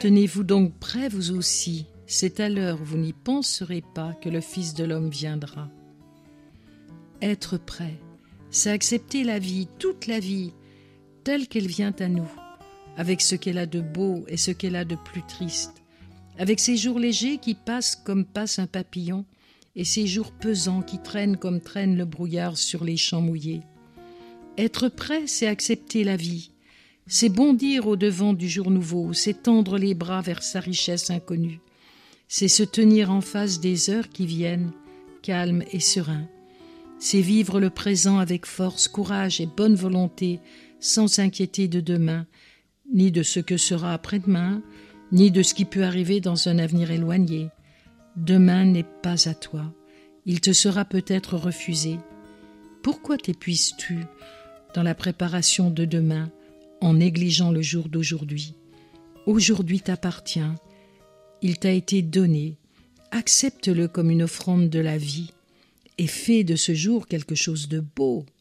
Tenez-vous donc prêts vous aussi, c'est à l'heure où vous n'y penserez pas que le Fils de l'homme viendra. Être prêt, c'est accepter la vie, toute la vie, telle qu'elle vient à nous, avec ce qu'elle a de beau et ce qu'elle a de plus triste, avec ces jours légers qui passent comme passe un papillon, et ces jours pesants qui traînent comme traîne le brouillard sur les champs mouillés. Être prêt, c'est accepter la vie, c'est bondir au-devant du jour nouveau, c'est tendre les bras vers sa richesse inconnue, c'est se tenir en face des heures qui viennent, calme et serein. C'est vivre le présent avec force, courage et bonne volonté, sans s'inquiéter de demain, ni de ce que sera après-demain, ni de ce qui peut arriver dans un avenir éloigné. Demain n'est pas à toi, il te sera peut-être refusé. Pourquoi t'épuises-tu dans la préparation de demain en négligeant le jour d'aujourd'hui? Aujourd'hui t'appartient, il t'a été donné, accepte-le comme une offrande de la vie et fais de ce jour quelque chose de beau.